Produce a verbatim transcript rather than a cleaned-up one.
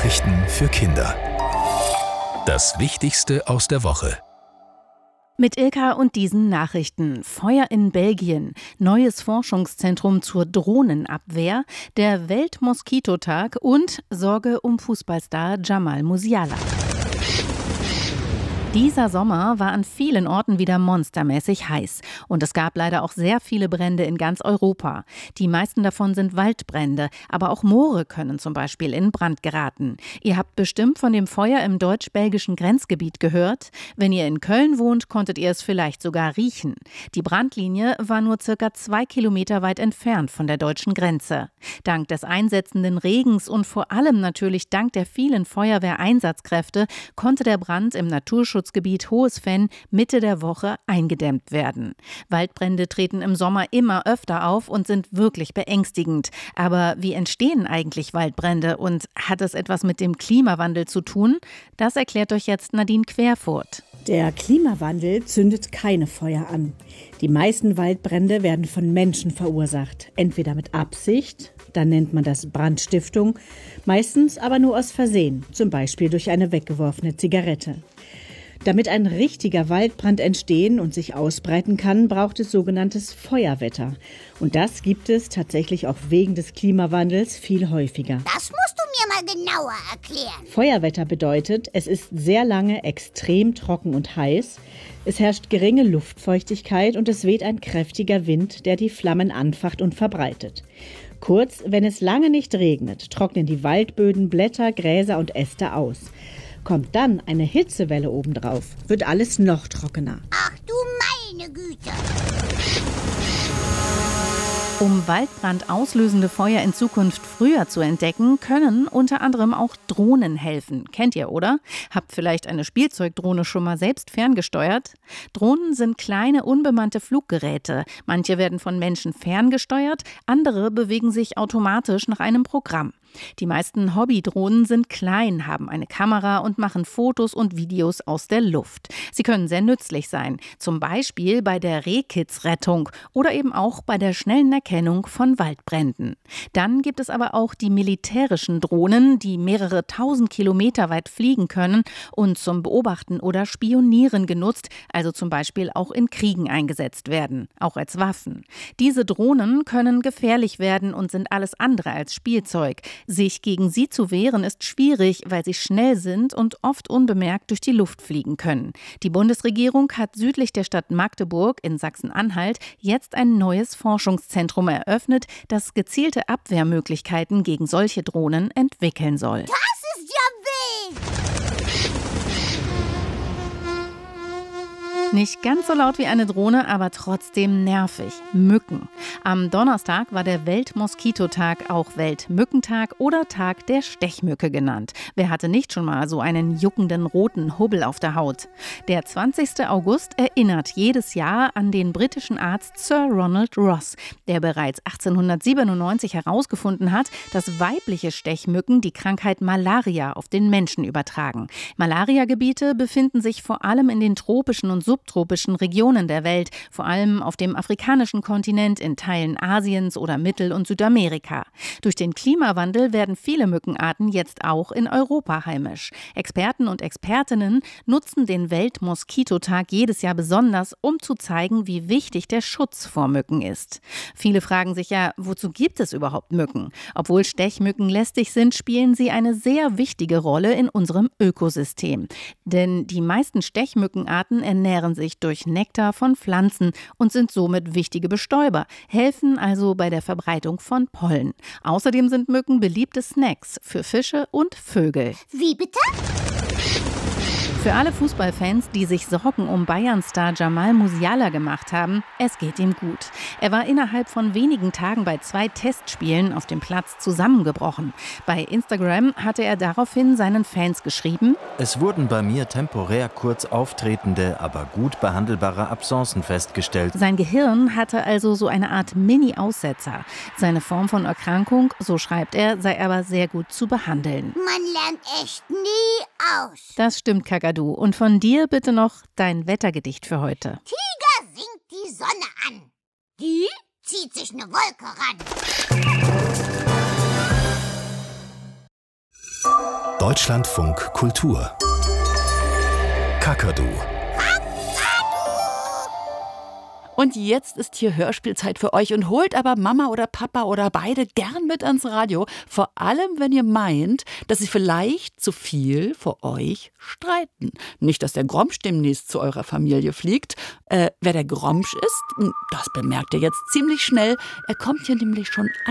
Nachrichten für Kinder. Das Wichtigste aus der Woche. Mit Ilka und diesen Nachrichten. Feuer in Belgien, neues Forschungszentrum zur Drohnenabwehr, der Weltmoskitotag und Sorge um Fußballstar Jamal Musiala. Dieser Sommer war an vielen Orten wieder monstermäßig heiß. Und es gab leider auch sehr viele Brände in ganz Europa. Die meisten davon sind Waldbrände, aber auch Moore können zum Beispiel in Brand geraten. Ihr habt bestimmt von dem Feuer im deutsch-belgischen Grenzgebiet gehört. Wenn ihr in Köln wohnt, konntet ihr es vielleicht sogar riechen. Die Brandlinie war nur circa zwei Kilometer weit entfernt von der deutschen Grenze. Dank des einsetzenden Regens und vor allem natürlich dank der vielen Feuerwehreinsatzkräfte konnte der Brand im Naturschutzgebiet Hohes-Venn Mitte der Woche eingedämmt werden. Waldbrände treten im Sommer immer öfter auf und sind wirklich beängstigend. Aber wie entstehen eigentlich Waldbrände und hat es etwas mit dem Klimawandel zu tun? Das erklärt euch jetzt Nadine Querfurth. Der Klimawandel zündet keine Feuer an. Die meisten Waldbrände werden von Menschen verursacht. Entweder mit Absicht, dann nennt man das Brandstiftung, meistens aber nur aus Versehen, zum Beispiel durch eine weggeworfene Zigarette. Damit ein richtiger Waldbrand entstehen und sich ausbreiten kann, braucht es sogenanntes Feuerwetter. Und das gibt es tatsächlich auch wegen des Klimawandels viel häufiger. Das musst du mir mal genauer erklären. Feuerwetter bedeutet, es ist sehr lange extrem trocken und heiß, es herrscht geringe Luftfeuchtigkeit und es weht ein kräftiger Wind, der die Flammen anfacht und verbreitet. Kurz, wenn es lange nicht regnet, trocknen die Waldböden, Blätter, Gräser und Äste aus. Kommt dann eine Hitzewelle obendrauf, wird alles noch trockener. Ach du meine Güte! Um Waldbrand auslösende Feuer in Zukunft früher zu entdecken, können unter anderem auch Drohnen helfen. Kennt ihr, oder? Habt vielleicht eine Spielzeugdrohne schon mal selbst ferngesteuert? Drohnen sind kleine, unbemannte Fluggeräte. Manche werden von Menschen ferngesteuert, andere bewegen sich automatisch nach einem Programm. Die meisten Hobbydrohnen sind klein, haben eine Kamera und machen Fotos und Videos aus der Luft. Sie können sehr nützlich sein, zum Beispiel bei der Rehkitzrettung oder eben auch bei der schnellen Erkennung von Waldbränden. Dann gibt es aber auch die militärischen Drohnen, die mehrere tausend Kilometer weit fliegen können und zum Beobachten oder Spionieren genutzt, also zum Beispiel auch in Kriegen eingesetzt werden, auch als Waffen. Diese Drohnen können gefährlich werden und sind alles andere als Spielzeug. Sich gegen sie zu wehren ist schwierig, weil sie schnell sind und oft unbemerkt durch die Luft fliegen können. Die Bundesregierung hat südlich der Stadt Magdeburg in Sachsen-Anhalt jetzt ein neues Forschungszentrum eröffnet, das gezielte Abwehrmöglichkeiten gegen solche Drohnen entwickeln soll. Das ist ja wild! Nicht ganz so laut wie eine Drohne, aber trotzdem nervig. Mücken. Am Donnerstag war der Weltmoskitotag, auch Weltmückentag oder Tag der Stechmücke genannt. Wer hatte nicht schon mal so einen juckenden roten Hubbel auf der Haut? Der zwanzigster August erinnert jedes Jahr an den britischen Arzt Sir Ronald Ross, der bereits achtzehnhundertsiebenundneunzig herausgefunden hat, dass weibliche Stechmücken die Krankheit Malaria auf den Menschen übertragen. Malariagebiete befinden sich vor allem in den tropischen und subtropischen Regionen der Welt, vor allem auf dem afrikanischen Kontinent, in Teilen Asiens oder Mittel- und Südamerika. Durch den Klimawandel werden viele Mückenarten jetzt auch in Europa heimisch. Experten und Expertinnen nutzen den Weltmoskitotag jedes Jahr besonders, um zu zeigen, wie wichtig der Schutz vor Mücken ist. Viele fragen sich ja, wozu gibt es überhaupt Mücken? Obwohl Stechmücken lästig sind, spielen sie eine sehr wichtige Rolle in unserem Ökosystem. Denn die meisten Stechmückenarten ernähren sich durch Nektar von Pflanzen und sind somit wichtige Bestäuber, helfen also bei der Verbreitung von Pollen. Außerdem sind Mücken beliebte Snacks für Fische und Vögel. Wie bitte? Für alle Fußballfans, die sich Sorgen um Bayern-Star Jamal Musiala gemacht haben, es geht ihm gut. Er war innerhalb von wenigen Tagen bei zwei Testspielen auf dem Platz zusammengebrochen. Bei Instagram hatte er daraufhin seinen Fans geschrieben: Es wurden bei mir temporär kurz auftretende, aber gut behandelbare Absencen festgestellt. Sein Gehirn hatte also so eine Art Mini-Aussetzer. Seine Form von Erkrankung, so schreibt er, sei aber sehr gut zu behandeln. Man lernt echt nie aus. Das stimmt, Kakadu. Und von dir bitte noch dein Wettergedicht für heute. Tiger singt die Sonne an. Die zieht sich eine Wolke ran. Deutschlandfunk Kultur. Kakadu. Und jetzt ist hier Hörspielzeit für euch und holt aber Mama oder Papa oder beide gern mit ans Radio. Vor allem, wenn ihr meint, dass sie vielleicht zu viel vor euch streiten. Nicht, dass der Gromsch demnächst zu eurer Familie fliegt. Äh, wer der Gromsch ist, das bemerkt ihr jetzt ziemlich schnell. Er kommt hier nämlich schon